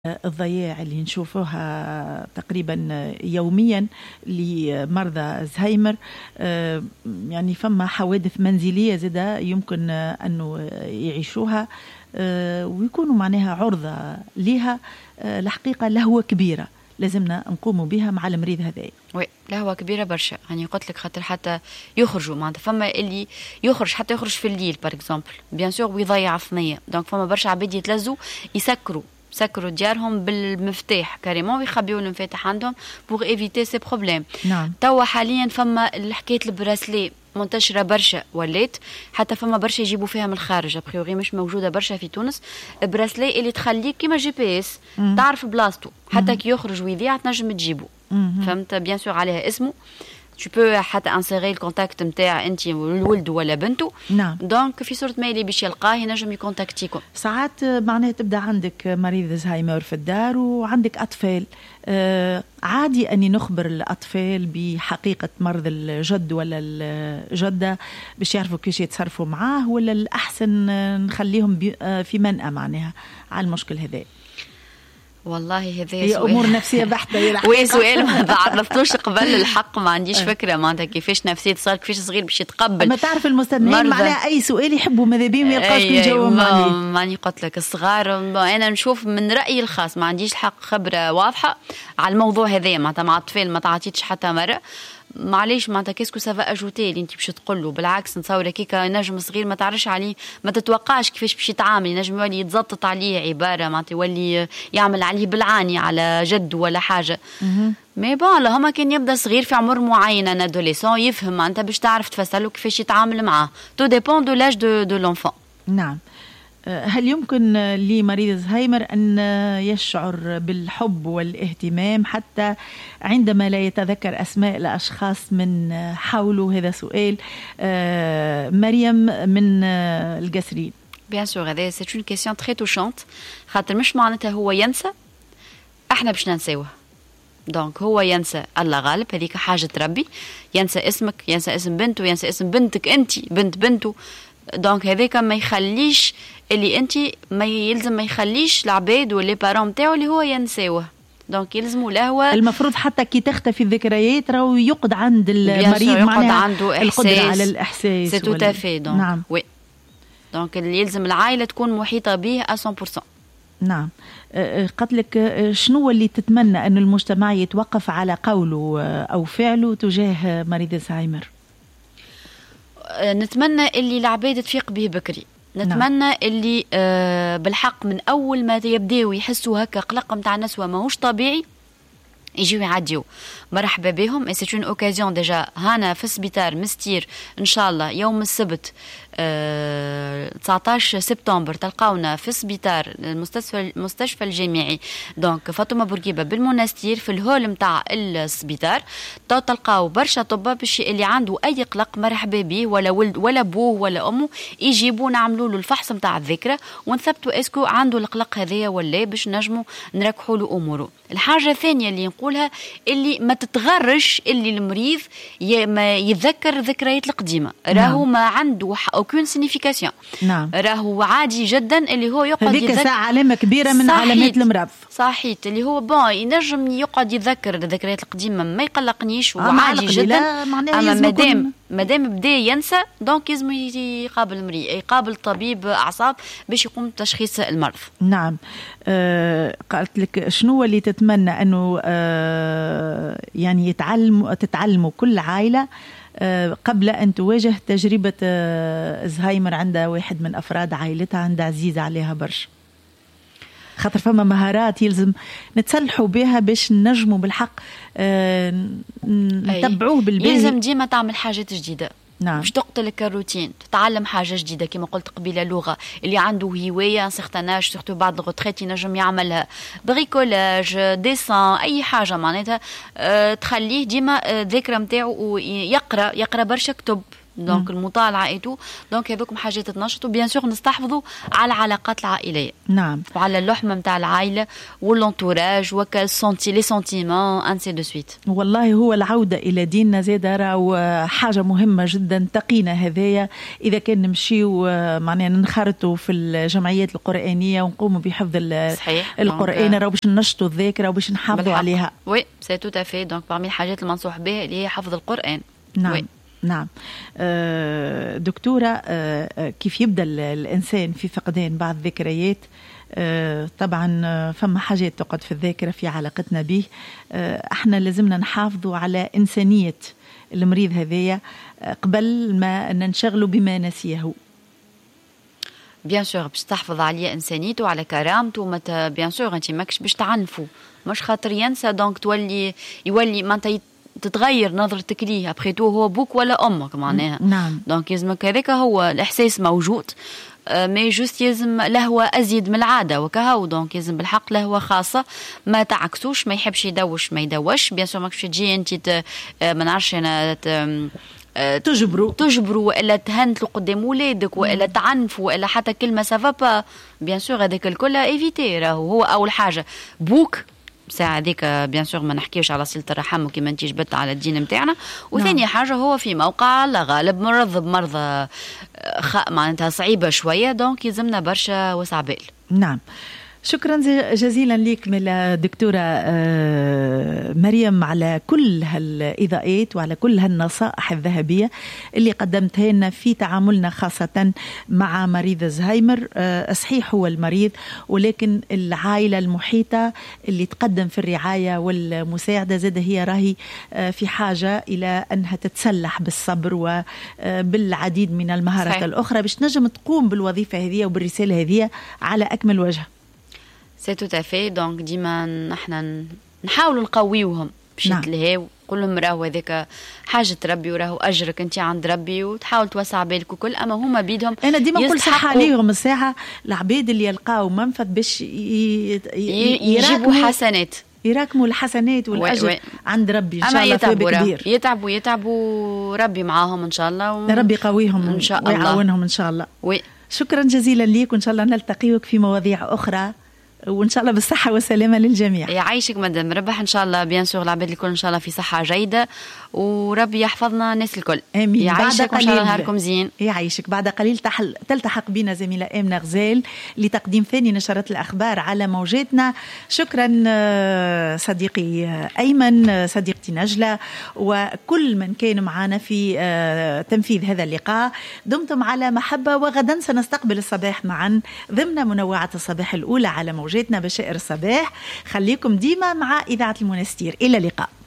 الضياع اللي نشوفوها تقريبا يوميا لمرضى زهايمر، يعني فما حوادث منزلية زدا يمكن أنه يعيشوها ويكونوا معناها عرضة لها. الحقيقة لهوة كبيرة لازمنا نقوموا بها مع المريض هذا. وي لهوة كبيرة برشا، يعني قلت لك خاطر حتى يخرجوا معناتها فما اللي يخرج حتى يخرج في الليل باغ اكزومبل بيان سور ويضيع الثنية، دونك فما برشا عباد يتلزوا يسكروا ديارهم بالمفتاح كاريمون ويخبيوا المفاتح عندهم بوغ ايفيتي سي بروبليم. نعم. توا حاليا فما حكايه البراسلي منتشره برشا ولات، حتى فما برشا يجيبوا فيها من الخارج ابخيوري مش موجوده برشا في تونس. براسلي اللي تخليك كيما جي بي اس تعرف بلاصتو حتى كي يخرج ويذيع تنجم تجيبه. فهمت بيان سور عليها اسمه tu peux حتى انسيري الكونتاكت نتاع انت والولد ولا بنته. نعم. دونك في صوره ميلي باش يلقاه ينجم يكونتاكتيكم. ساعات معناها تبدا عندك مريض زهايمر في الدار وعندك اطفال، عادي اني نخبر الاطفال بحقيقه مرض الجد ولا الجده باش يعرفوا كيفاش يتصرفوا معاه، ولا الاحسن نخليهم في منأى معناها على المشكل هذا؟ والله هذا هي امور نفسيه بحته. وي سؤال ما تعرفتوش قبل الحق، ما عنديش فكره معناتها كيفاش نفسيه صار كيفاش صغير باش يتقبل. ما تعرف المستمعين معناها اي سؤال يحبوا ماذا بيهم ما يلقاوش كي يجاوب عليه. ماني قلت لك الصغار انا نشوف من رايي الخاص ما عنديش الحق خبره واضحه على الموضوع هذا معناتها مع الطفل ما تعطيتش حتى مره. معليش معناتها كيسكو سافا اجوتي اللي انت باش تقول له، بالعكس نتصور كيكا نجم صغير ما تعرفش عليه ما تتوقعش كيفاش باش يتعامل، نجم يولي يتزطط عليه عباره معناتها يولي يعمل عليه بالعاني على جد ولا حاجه. مي بون هما كان يبدا صغير في عمر معين ان ادوليسون يفهم معناتها باش تعرف تفسر له كيفاش يتعامل معاه. تو ديبون دو لاج دو لونفون. نعم. هل يمكن لمريض زهايمر أن يشعر بالحب والاهتمام حتى عندما لا يتذكر أسماء الأشخاص من حوله؟ هذا سؤال مريم من القسرين. بيان سور هذا سي اون كيسيون تري توشونت، خاطر مش معناتها هو ينسى احنا باش ننساوه. دونك هو ينسى الله غالب، هذيك حاجة ربي، ينسى اسمك، ينسى اسم بنته، ينسى اسم بنتك انت بنت بنته. دونك هذاك ما يخليش اللي انت ما يلزم ما يخليش العباد واللي بارون نتاعو اللي هو ينساوه. دونك يلزموا له المفروض حتى كي تختفي الذكريات راهو يقعد عند المريض معناها عنده القدرة على الإحساس. سي تو تافي. دونك نعم. وي دونك اللي يلزم العائلة تكون محيطة به 100%. نعم. قلت لك شنو اللي تتمنى أن المجتمع يتوقف على قوله أو فعله تجاه مريض الزهايمر؟ نتمنى اللي العباد تفيق به بكري. نتمنى نعم. اللي بالحق من أول ما يبداوا يحسوا هكا قلق متاع نسوة ماهوش طبيعي يجيو يعديو مرحبا بهم. اي سي اون اوكازيون ديجا هانا في السبيطار مستير ان شاء الله يوم السبت 19 سبتمبر تلقاونا في السبيطار المستشفى الجامعي دونك فاطمه بورقيبه بالمنستير في الهول نتاع السبيطار. تلقاو برشا طباب باش اللي عنده اي قلق مرحبا به، ولا ولد ولا بوه ولا امه يجيبوا نعملوا له الفحص نتاع الذكرى ونثبتوا اسكو عنده القلق هذايا ولا باش نجموا نركحوا له اموره. الحاجه الثانيه اللي نقولها اللي ما تتغرش اللي المريض ما يتذكر الذكريات القديمه. راهو ما عنده اوكون سينيفيكاسيون. نعم. راهو عادي جدا اللي هو يقعد يتذكر. هذيك ساعه علامه كبيره من علامات المرض. صحيت اللي هو بون ينجم يقعد يتذكر الذكريات القديمه ما يقلقنيش وعادي جدا. اما مادام بدا ينسى دونك لازم يقابل طبيب اعصاب باش يقوم بتشخيص المرض. نعم. قالت لك شنو اللي تتمنى انه يعني تتعلموا كل عائله قبل أن تواجه تجربة زهايمر عند واحد من أفراد عائلتها عند عزيزة عليها برشا، خاطر فما مهارات يلزم نتسلحوا بها باش نجموا بالحق نتبعوه بالبيت. يلزم ديما تعمل حاجات جديدة. نعم. باش تقتلك الروتين، تتعلم حاجه جديده كما قلت قبيله لغه اللي عنده هوايه سيغتاناج سورتو بعد الغوتريت ينجم يعملها، بريكولاج ديسان اي حاجه معناتها تخليه ديما الذاكره نتاعو ويقرا برشا كتب دونك المطالعه ايتو دونك هذوك حاجات تنشطوا بيان سور نستحفظوا على العلاقات العائليه. نعم. وعلى اللحمه نتاع العائله والانتوراج وكا لي سونتيمون ان سي دو سويت. والله هو العوده الى ديننا زاد راهو حاجه مهمه جدا. تقينا هذايا اذا كان نمشيو معناها ننخرطوا في الجمعيات القرانيه ونقوموا بحفظ القران راهو باش ننشطوا الذاكره وباش نحافظوا عليها. وي سي تو افي. دونك parmi الحاجات المنصوح بها اللي هي حفظ القران. نعم. وي. نعم. دكتورة، كيف يبدأ الإنسان في فقدان بعض الذكريات؟ طبعا فما حاجات تقعد في الذاكرة في علاقتنا به. احنا لازمنا نحافظوا على إنسانية المريض هذايا قبل ما ننشغلوا بما نسيه. بيان سور باش تحافظ عليه انسانيته وعلى كرامته. بيان سور انت ماكش باش تعنفه، مش خاطر ينسى دونك يولي ما انت تتغير نظرتك ليه. ابخيتو هو بوك ولا امك معناها. نعم. دونك يلزمك هذاك هو الاحساس موجود، مي جوست يلزم لهوة ازيد من العاده وكهو. دونك يلزم بالحق لهوة خاصه ما تعكسوش، ما يحبش يدوش ما يدوش. بيان سور ماكش تجي انت ما نعرفش انا تجبروا والا تهنتلوا قدام ولادك والا تعنفوا والا حتى كلمه سافا با. بيان سور هذاك الكل ايفيتي. راهو هو اول حاجه بوك ساعة هذيك بيان سور ما نحكيوش على صلة الرحم وكما انت جبت على الدين نتاعنا. وثاني حاجة هو في موقع لا غالب مرضى معناتها صعيبة شوية، دونك يلزمنا برشا وسع بال. نعم. شكرا جزيلا لك من الدكتورة مريم على كل هالإضاءات وعلى كل هالنصائح الذهبية اللي قدمتها لنا في تعاملنا خاصة مع مريض الزهايمر. صحيح هو المريض، ولكن العائلة المحيطة اللي تقدم في الرعاية والمساعدة زاد هي راهي في حاجة إلى أنها تتسلح بالصبر وبالعديد من المهارات صحيح. الأخرى باش نجم تقوم بالوظيفة هذه وبالرسالة هذه على أكمل وجه. سي تو افي. دونك ديما نحن نحاولوا نقويوهم باش يتلهاو. كلهم راهو هذاك حاجه ربي وراهو اجرك انت عند ربي، وتحاول توسع بالك وكل. اما هما بيدهم انا ديما نقول صح عليهم الساعه العباد اللي يلقاو منفذ باش يجيبوا حسنات، يراكموا الحسنات والاجر عند ربي ان شاء الله. في يتعبوا ربي معاهم ان شاء الله ربي يقويهم ان شاء الله ويعاونهم ان شاء الله. شكرا جزيلا ليك، وان شاء الله نلتقيك في مواضيع اخرى، وان شاء الله بالصحه والسلامه للجميع. يعيشك مدام ربح ان شاء الله. بيان سور العباد الكل ان شاء الله في صحه جيده، وربي يحفظنا الناس الكل. امين. يعيشك وان شاء الله نهاركم زين. يعيشك. بعد قليل تلتحق بنا زميله امنه غزال لتقديم ثاني نشرات الاخبار على موجاتنا. شكرا صديقي ايمن، صديقتي نجله، وكل من كان معنا في تنفيذ هذا اللقاء. دمتم على محبه، وغدا سنستقبل الصباح معا ضمن منوعه الصباح الاولى على موجاتنا بشائر الصباح. خليكم ديما مع اذاعه المنستير. الى اللقاء.